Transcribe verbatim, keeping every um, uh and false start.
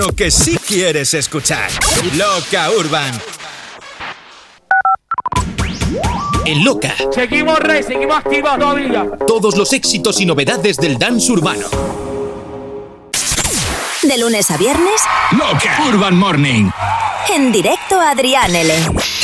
Lo que sí quieres escuchar. Loca Urban. En Loca. Seguimos rey, seguimos activos todavía. Todos los éxitos y novedades del dance urbano. De lunes a viernes. Loca Urban Morning. En directo a Adrián L.